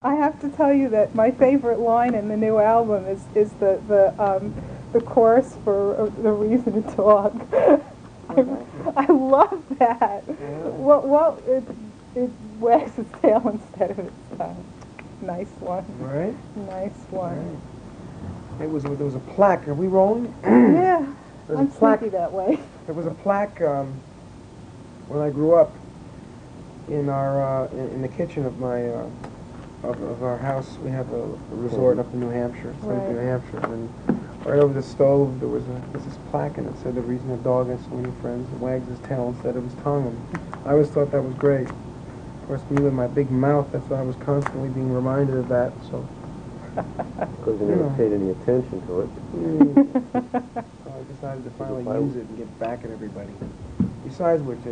I have to tell you that my favorite line in the new album is the chorus for "The Reason to Talk." I, I love that. Yeah. Well, it wags its tail instead of its tongue. Nice one. Right? Nice one. Right. There was a plaque. Are we rolling? Yeah, There's I'm a plaque. sneaky that way. There was a plaque when I grew up in our in the kitchen of my of our house. We have a resort up in New Hampshire, New Hampshire, and right over the stove there was this plaque, and it said, "The reason a dog has so many friends wags his tail instead of his tongue." And I always thought that was great. Of course, me with my big mouth, that's why I was constantly being reminded of that. So. Because you never paid any attention to it. So I decided to finally use it and get back at everybody. Besides which,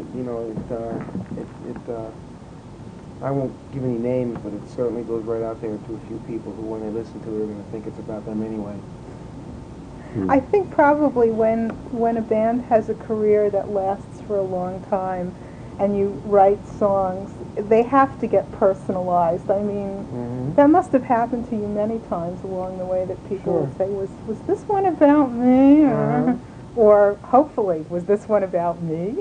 I won't give any names, but it certainly goes right out there to a few people who, when they listen to it, are going to think it's about them anyway. I think probably when a band has a career that lasts for a long time, and you write songs, they have to get personalized. I mean, that must have happened to you many times along the way, that people would say, was this one about me? Or hopefully, was this one about me?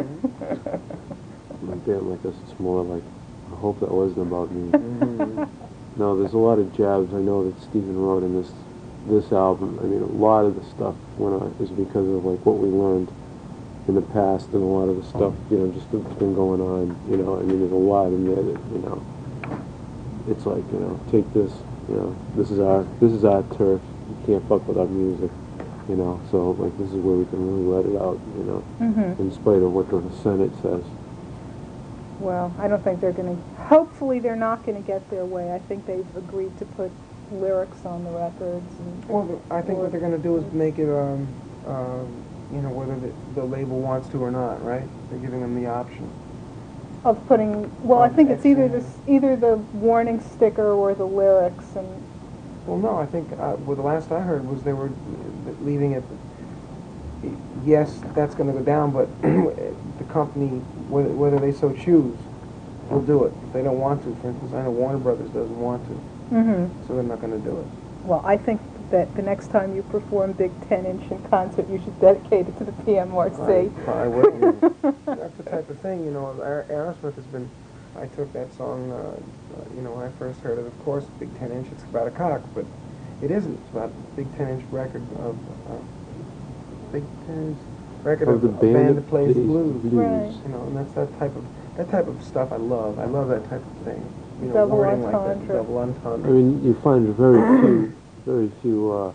My band like this, it's more like, I hope that wasn't about me. No, there's a lot of jabs I know that Stephen wrote in this album. I mean, a lot of the stuff is because of like what we learned in the past, and a lot of the stuff, just that's been going on, I mean, there's a lot in there that, it's like, take this, this is our turf, you can't fuck with our music, so, like, this is where we can really let it out, in spite of what the Senate says. Well, I don't think they're going to, hopefully they're not going to get their way. I think they've agreed to put lyrics on the records. Well, I think what they're going to do is make it, whether the label wants to or not, right? They're giving them the option. Of putting, well, I think it's either the warning sticker or the lyrics. And well, no, I think the last I heard was they were leaving it. Yes, that's going to go down, but the company, whether they so choose, will do it. If they don't want to, for instance, I know Warner Brothers doesn't want to, so they're not going to do it. Well, I think that the next time you perform Big 10-inch in concert, you should dedicate it to the PMRC. I would. That's the type of thing, Aerosmith has been, I took that song, when I first heard it, of course, Big 10-inch, it's about a cock, but it isn't. It's about a Big 10-inch record of, Big 10-inch record of a band that plays blues. Right. And that's that type of stuff I love. I love that type of thing. Double wording entendre. like that, double entendre. I mean, you find very few, of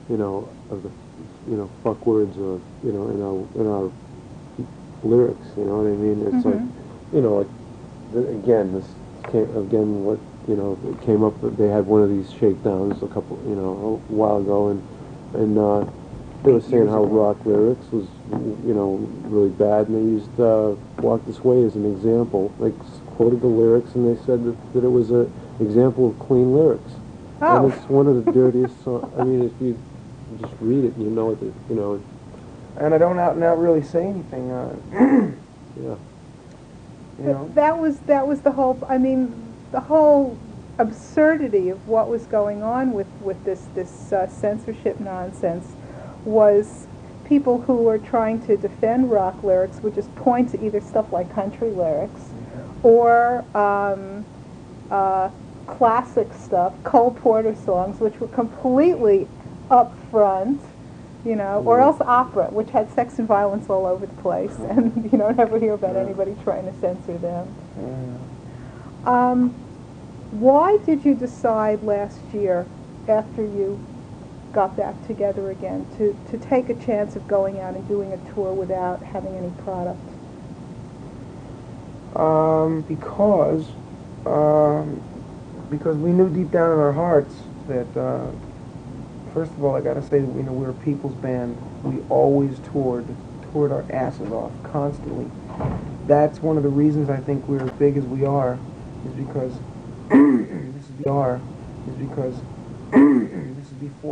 the, fuck words or, in our lyrics, you know what I mean? It's like, what, it came up, they had one of these shakedowns a while ago, and they were saying how rock lyrics was, really bad, and they used Walk This Way as an example. Like, quoted the lyrics, and they said that it was an example of clean lyrics. Oh. And it's one of the dirtiest songs. I mean, if you just read it, you know it, And I don't out and out really say anything on it. Yeah. That was the whole, I mean, the whole absurdity of what was going on with this censorship nonsense was people who were trying to defend rock lyrics would just point to either stuff like country lyrics or classic stuff, Cole Porter songs, which were completely up front, or else opera, which had sex and violence all over the place, and you don't ever hear about anybody trying to censor them. Why did you decide last year, after you got back together again, to take a chance of going out and doing a tour without having any product? Because we knew deep down in our hearts that, first of all, I got to say that we're a people's band. We always toured our asses off constantly. That's one of the reasons I think we're as big as we are, is because this is before.